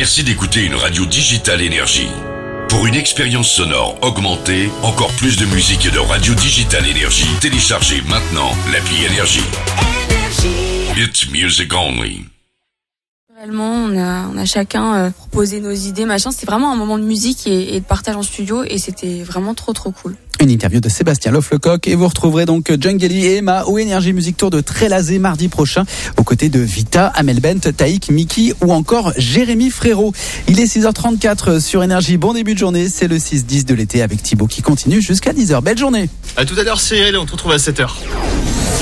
Merci d'écouter une radio digitale Énergie. Pour une expérience sonore augmentée, encore plus de musique et de radio digitale Énergie, téléchargez maintenant l'appli Énergie. It's music only. Réellement, on a chacun proposé nos idées, machin. C'était vraiment un moment de musique et de partage en studio et c'était vraiment trop cool. Une interview de Sébastien Lofflecoq et vous retrouverez donc Djungeli et Emma au Énergie Music Tour de Trélazé mardi prochain aux côtés de Vita, Amel Bent, Taïk, Mickey ou encore Jérémy Frérot. Il est 6h34 sur Énergie. Bon début de journée, c'est le 6-10 de l'été avec Thibaut qui continue jusqu'à 10h. Belle journée. À tout à l'heure Cyril, on te retrouve à 7h.